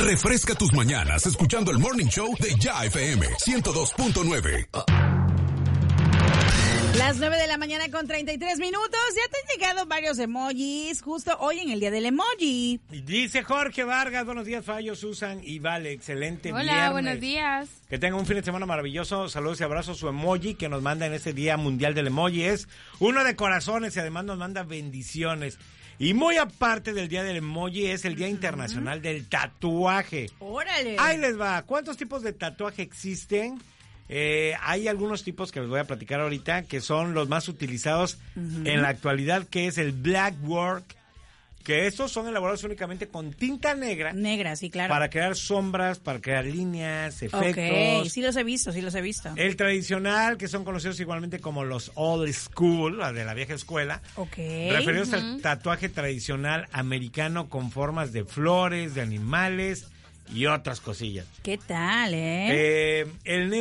Refresca tus mañanas escuchando el Morning Show de Ya FM 102.9. Las 9 de la mañana con 33 minutos. Ya te han llegado varios emojis justo hoy en el Día del Emoji. Dice Jorge Vargas, buenos días, Fallo, Susan y Vale, excelente viernes. Hola, buenos días. Que tengan un fin de semana maravilloso. Saludos y abrazos. Su emoji que nos manda en este Día Mundial del Emoji es uno de corazones y además nos manda bendiciones. Y muy aparte del Día del Emoji es el Día Internacional del Tatuaje. ¡Órale! Ahí les va. ¿Cuántos tipos de tatuaje existen? Hay algunos tipos que les voy a platicar ahorita que son los más utilizados en la actualidad, que es el black work, que estos son elaborados únicamente con tinta negra. Negra, sí, claro. Para crear sombras, para crear líneas, efectos. Ok, sí los he visto. El tradicional, que son conocidos igualmente como los old school, la de la vieja escuela. Ok. Referidos al tatuaje tradicional americano con formas de flores, de animales y otras cosillas. ¿Qué tal, El